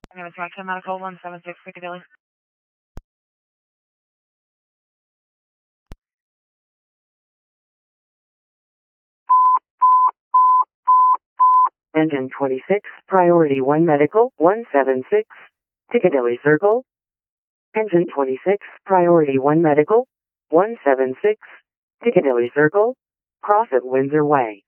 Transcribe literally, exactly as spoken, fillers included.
I'm going to track to Medical one seven six Piccadilly. Engine twenty-six, Priority one Medical, one seven six, Piccadilly Circle. Engine twenty-six, Priority one Medical, one seven six, Piccadilly Circle. Cross at Windsor Way.